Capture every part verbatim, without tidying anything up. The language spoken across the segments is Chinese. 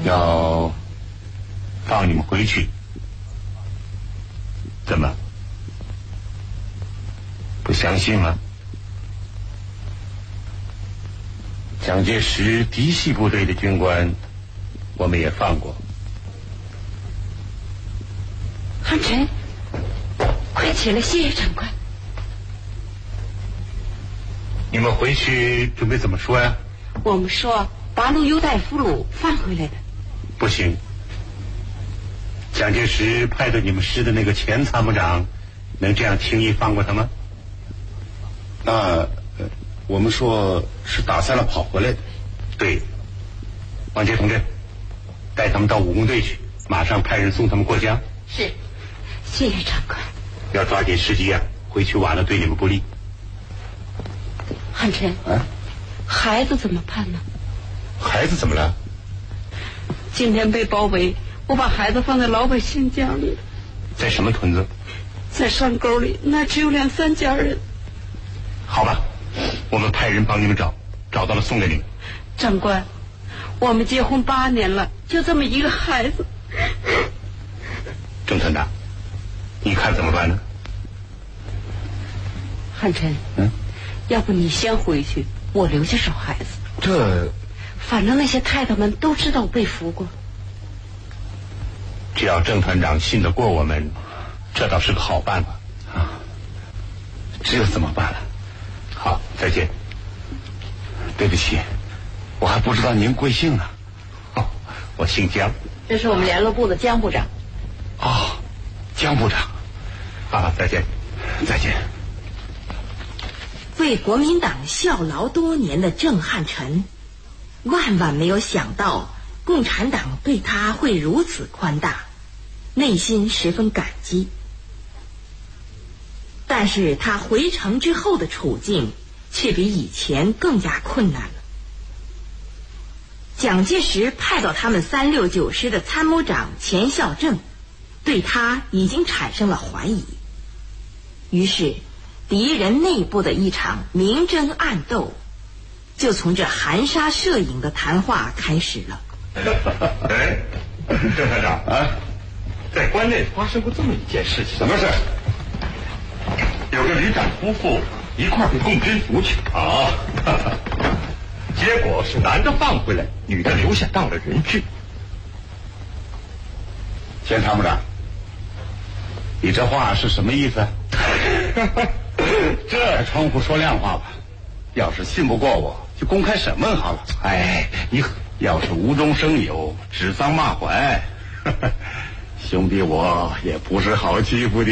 要放你们回去。怎么？不相信吗？蒋介石嫡系部队的军官，我们也放过。 汉臣，快起来，谢谢长官。 你们回去准备怎么说呀？ 我们说八路优待俘虏放回来的。 不行，蒋介石派到你们师的那个前参谋长，能这样轻易放过他吗？ 那、呃、我们说是打散了跑回来的。 对，王杰同志，带他们到武工队去，马上派人送他们过江。 是，谢谢长官。 要抓紧时机啊，回去晚了对你们不利。 汉臣， 啊， 孩子怎么办呢？ 孩子怎么了？ 今天被包围，我把孩子放在老百姓家里。 在什么屯子？ 在山沟里，那只有两三家人。 好吧，我们派人帮你们找，找到了送给你们。 长官，我们结婚八年了，就这么一个孩子。 郑团长，你看怎么办呢？ 汉臣， 嗯， 要不你先回去，我留下守孩子。 这， 反正那些太太们都知道我被俘过。 只要郑团长信得过我们，这倒是个好办法啊。这又怎么办了？ 好，再见。 对不起，我还不知道您贵姓呢。 哦，我姓江。 这是我们联络部的江部长。 哦，江部长。 啊，再见， 再见。 为国民党效劳多年的郑汉臣，万万没有想到共产党对他会如此宽大，内心十分感激。但是他回城之后的处境却比以前更加困难了。蒋介石派到他们三六九师的参谋长钱孝正对他已经产生了怀疑，于是敌人内部的一场明争暗斗就从这含沙射影的谈话开始了。 哎，郑团长啊，在关内发生过这么一件事情。 什么事？ 有个旅长夫妇一块被共军俘去啊，结果是男的放回来，女的留下当了人质。 钱参谋长，你这话是什么意思？这窗户说亮话吧，要是信不过我，就公开审问好了。 哎，你要是无中生有，指桑骂槐，兄弟我也不是好欺负的。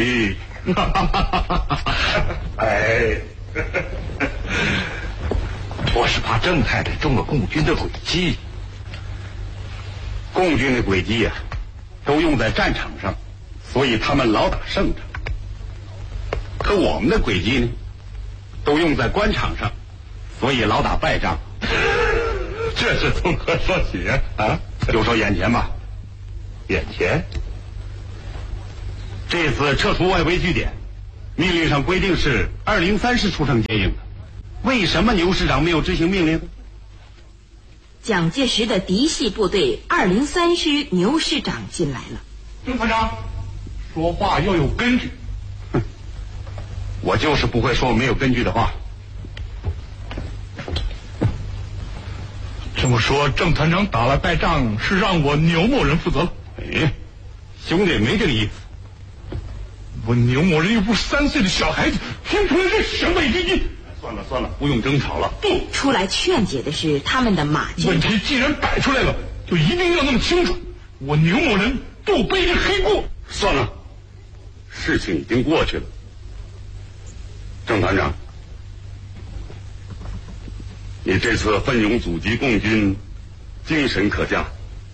哎，我是怕郑太太中了共军的诡计。 共军的诡计呀、啊，都用在战场上，所以他们老打胜仗。可我们的诡计呢，都用在官场上，所以老打败仗。 这是从何说起啊？啊， 就说眼前吧。 眼前， 这次撤除外围据点，命令上规定是二零三师出城接应的，为什么牛师长没有执行命令呢？ 蒋介石的嫡系部队二零三师牛师长进来了。 郑团长，说话要有根据。 哼，我就是不会说没有根据的话。 这么说，郑团长打了败仗是让我牛某人负责了？ 哎，兄弟没这个意思。 我牛某人又不是三岁的小孩子，听出来这是什么诡计？ 算了算了，不用争吵了。 不， 出来劝解的是他们的马军。 问题既然摆出来了，就一定要那么清楚。我牛某人不背这黑锅。 算了，事情已经过去了。郑团长，你这次奋勇阻击共军，精神可嘉。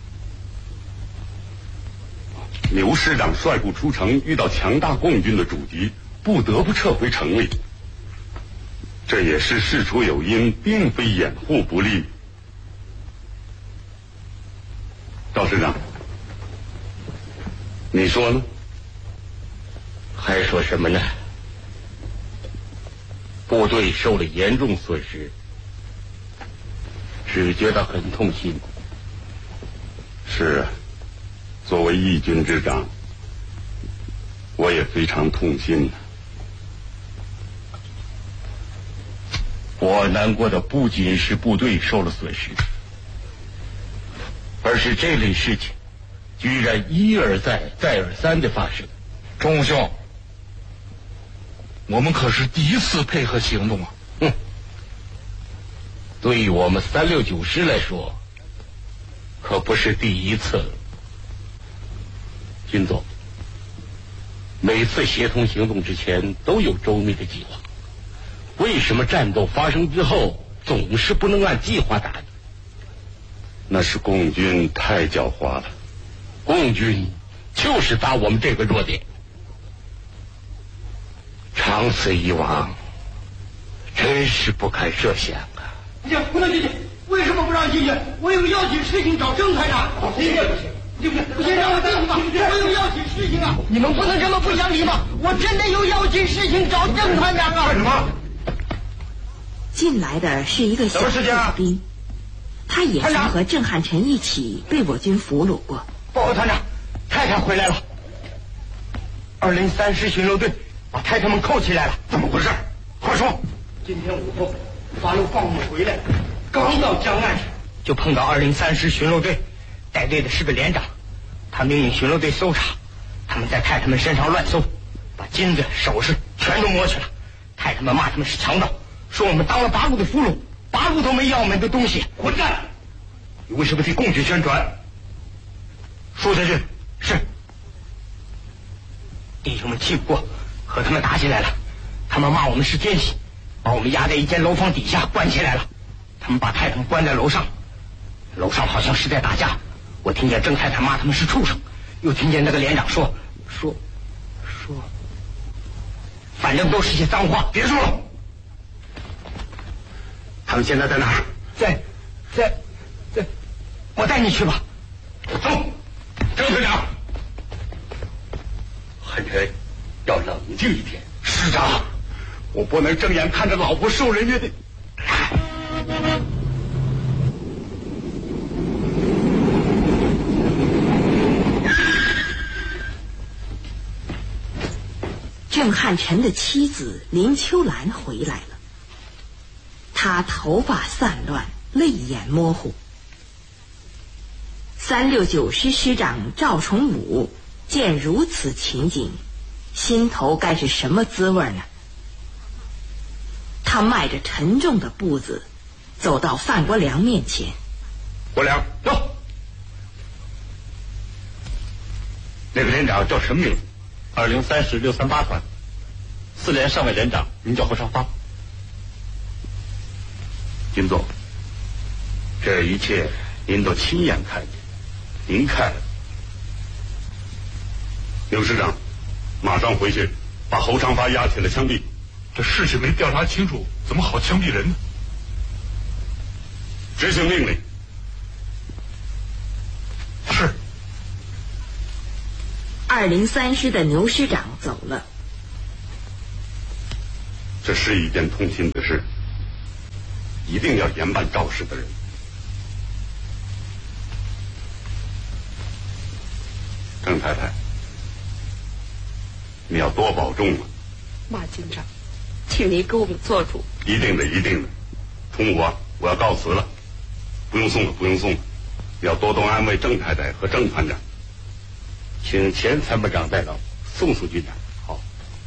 牛师长率部出城，遇到强大共军的阻击，不得不撤回城里。这也是事出有因，并非掩护不力。赵师长，你说呢？ 还说什么呢？部队受了严重损失，只觉得很痛心。 是啊，作为义军之长，我也非常痛心。 我难过的不仅是部队受了损失，而是这类事情居然一而再再而三的发生。 钟兄，我们可是第一次配合行动啊！ 哼，对于我们三六九师来说，可不是第一次了。军总，每次协同行动之前都有周密的计划，为什么战斗发生之后总是不能按计划打的？ 那是共军太狡猾了， 共军就是打我们这个弱点。长此以往，真是不堪设想啊！ 不行，不能进去！为什么不让进去？我有要紧事情找郑团长。不行，不行，不行，不行，让我进去吧！我有要紧事情啊！你们不能这么不讲理吗？我真的有要紧事情找郑团长啊！ 干什么？ 进来的是一个小子兵，他也曾和郑汉臣一起被我军俘虏过。 报告团长，太太回来了。二零三师巡逻队把太太们扣起来了。 怎么回事？快说！ 今天午后，八路放我们回来，刚到江岸上，就碰到二零三师巡逻队，带队的是个连长，他命令巡逻队搜查，他们在太太们身上乱搜，把金子、首饰全都摸去了。太太们骂他们是强盗，说我们当了八路的俘虏，八路都没要我们的东西。 混蛋！你为什么替共军宣传？说下去。 是。弟兄们气不过，和他们打起来了。他们骂我们是奸细，把我们压在一间楼房底下关起来了。他们把太太们关在楼上，楼上好像是在打架。我听见郑太太骂他们是畜生，又听见那个连长说说说，反正都是些脏话。 别说了。他们现在在哪儿？ 在在在，我带你去吧。 走，郑团长。 汉臣，要冷静一点。 师长，我不能正眼看着老婆受人虐待。 郑汉臣的妻子林秋兰回来了，她头发散乱，泪眼模糊。三六九师师长赵崇武见如此情景，心头该是什么滋味呢？他迈着沉重的步子走到范国良面前。 国良，走。那个连长叫什么名字？ 二零三师六三八团四连上尉连长，名叫何尚发。 金总，这一切您都亲眼看见，您看。刘师长，马上回去把侯长发押起来枪毙。 这事情没调查清楚，怎么好枪毙人呢？ 执行命令。 是。 二零三师的牛师长走了。 这是一件痛心的事，一定要严办肇事的人。郑太太，你要多保重啊！ 马军长，请您给我们做主。 一定的，一定的。从我我要告辞了，不用送了，不用送了。要多多安慰郑太太和郑团长。 请前参谋长代劳，送送军长。